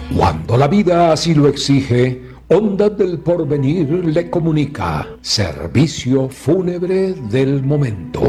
Cuando la vida así lo exige, Ondas del Porvenir le comunica servicio fúnebre del momento.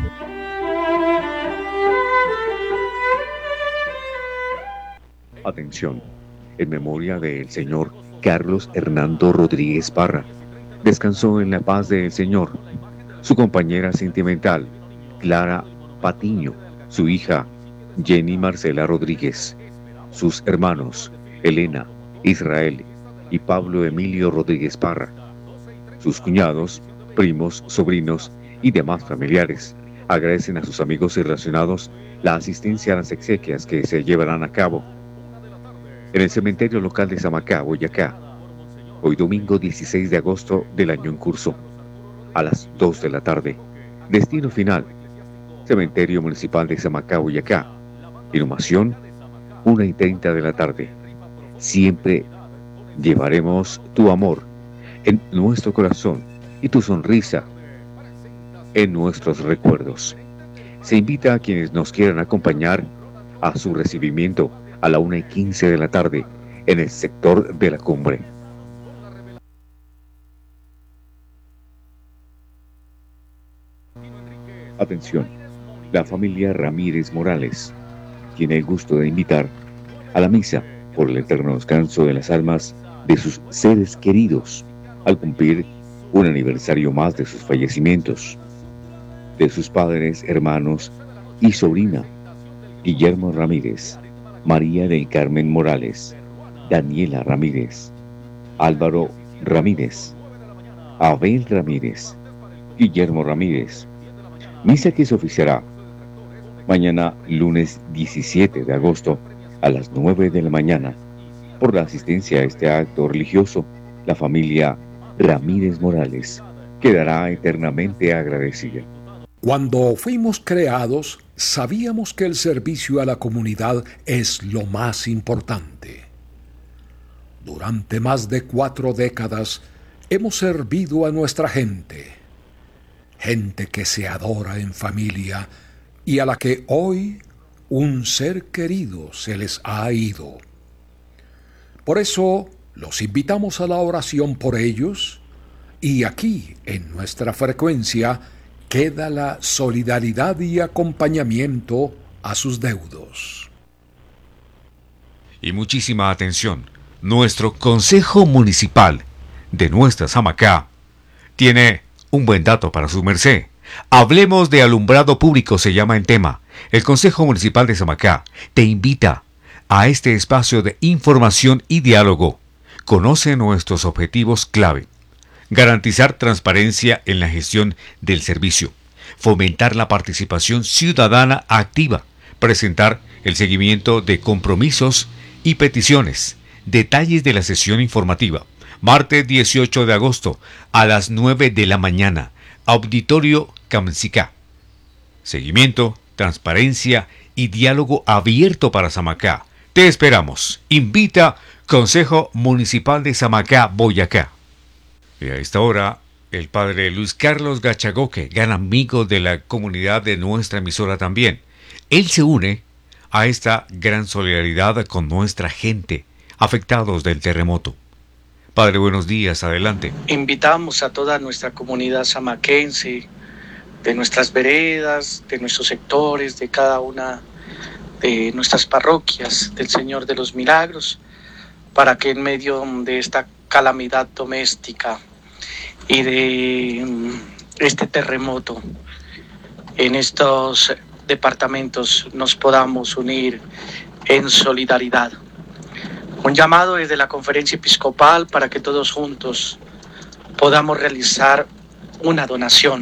Atención, en memoria del señor Carlos Hernando Rodríguez Parra. Descansó en la paz del Señor. Su compañera sentimental, Clara Patiño, su hija, Jenny Marcela Rodríguez, sus hermanos, Elena, Israel y Pablo Emilio Rodríguez Parra, sus cuñados, primos, sobrinos y demás familiares. Agradecen a sus amigos y relacionados la asistencia a las exequias que se llevarán a cabo en el cementerio local de Samacá, Boyacá, hoy domingo 16 de agosto del año en curso, a las 2 de la tarde. Destino final, Cementerio Municipal de Samacá, Boyacá. Inhumación, 1:30 de la tarde. Siempre llevaremos tu amor en nuestro corazón y tu sonrisa en nuestros recuerdos. Se invita a quienes nos quieran acompañar a su recibimiento a la 1:15 de la tarde en el sector de la cumbre. Atención, la familia Ramírez Morales tiene el gusto de invitar a la misa por el eterno descanso de las almas de sus seres queridos al cumplir un aniversario más de sus fallecimientos, de sus padres, hermanos y sobrina, Guillermo Ramírez, María del Carmen Morales, Daniela Ramírez, Álvaro Ramírez, Abel Ramírez, Guillermo Ramírez. Misa que se oficiará mañana lunes 17 de agosto a las 9 de la mañana. Por la asistencia a este acto religioso, la familia Ramírez Morales quedará eternamente agradecida. Cuando fuimos creados, sabíamos que el servicio a la comunidad es lo más importante. Durante más de 4 décadas hemos servido a nuestra gente que se adora en familia y a la que hoy un ser querido se les ha ido. Por eso los invitamos a la oración por ellos y aquí en nuestra frecuencia queda la solidaridad y acompañamiento a sus deudos. Y muchísima atención, nuestro Consejo Municipal de nuestra Samacá tiene un buen dato para su merced. Hablemos de alumbrado público, se llama el tema. El Consejo Municipal de Samacá te invita a este espacio de información y diálogo. Conoce nuestros objetivos clave. Garantizar transparencia en la gestión del servicio. Fomentar la participación ciudadana activa. Presentar el seguimiento de compromisos y peticiones. Detalles de la sesión informativa. Martes 18 de agosto a las 9 de la mañana. Auditorio Camsicá. Seguimiento, transparencia y diálogo abierto para Samacá. Te esperamos. Invita Consejo Municipal de Samacá, Boyacá. Y a esta hora, el padre Luis Carlos Gachagoque, gran amigo de la comunidad de nuestra emisora también. Él se une a esta gran solidaridad con nuestra gente, afectados del terremoto. Padre, buenos días, adelante. Invitamos a toda nuestra comunidad samaquense, de nuestras veredas, de nuestros sectores, de cada una de nuestras parroquias del Señor de los Milagros, para que en medio de esta calamidad doméstica y de este terremoto, en estos departamentos nos podamos unir en solidaridad. Un llamado desde la Conferencia Episcopal para que todos juntos podamos realizar una donación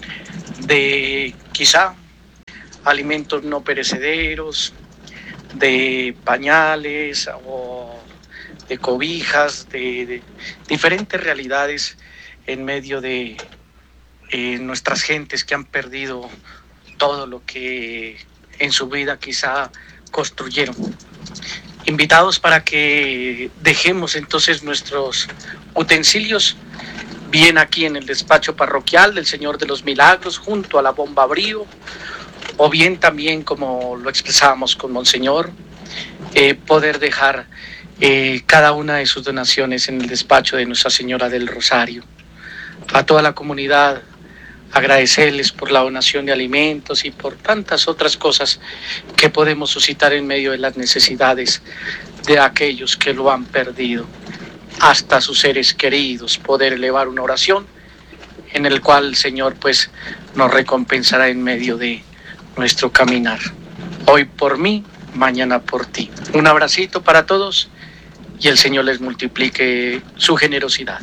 de quizá alimentos no perecederos, de pañales o de cobijas, de diferentes realidades en medio de nuestras gentes que han perdido todo lo que en su vida quizá construyeron. Invitados para que dejemos entonces nuestros utensilios bien aquí en el despacho parroquial del Señor de los Milagros, junto a la bomba Brío, o bien también, como lo expresábamos con Monseñor, poder dejar cada una de sus donaciones en el despacho de Nuestra Señora del Rosario. A toda la comunidad, agradecerles por la donación de alimentos y por tantas otras cosas que podemos suscitar en medio de las necesidades de aquellos que lo han perdido, hasta sus seres queridos, poder elevar una oración en el cual el Señor pues nos recompensará en medio de nuestro caminar. Hoy por mí, mañana por ti. Un abracito para todos y el Señor les multiplique su generosidad.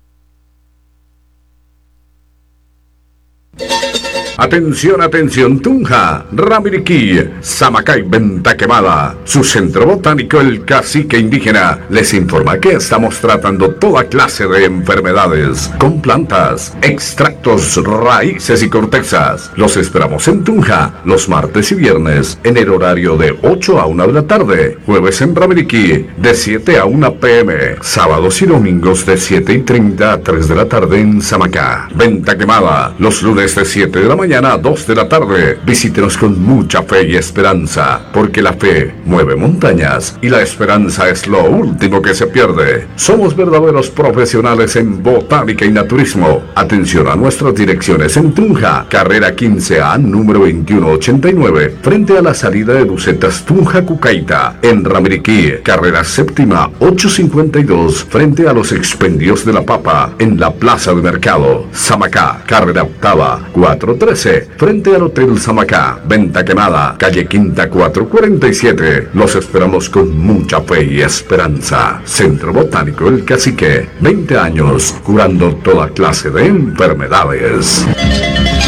Atención, atención, Tunja, Ramiriquí, Samacay, Venta Quemada. Su centro botánico, el Cacique Indígena, les informa que estamos tratando toda clase de enfermedades con plantas, extractos, raíces y cortezas. Los esperamos en Tunja los martes y viernes en el horario de 8 a 1 de la tarde, jueves en Ramiriquí de 7 a 1 p.m., sábados y domingos de 7:30 a 3 de la tarde en Samacá. Venta Quemada, los lunes de 7 de la mañana a 2 de la tarde. Visítenos con mucha fe y esperanza, porque la fe mueve montañas y la esperanza es lo último que se pierde. Somos verdaderos profesionales en botánica y naturismo. Atención a nuestras direcciones en Tunja, carrera 15A, número 2189, frente a la salida de Bucetas Tunja Cucaita. En Ramiriquí, carrera séptima 852, frente a los expendios de la papa, en la plaza de mercado. Samacá, carrera octava 413, frente al Hotel Samacá. Venta Quemada, calle Quinta 447. Los esperamos con mucha fe y esperanza. Centro Botánico El Cacique, 20 años curando toda clase de enfermedades.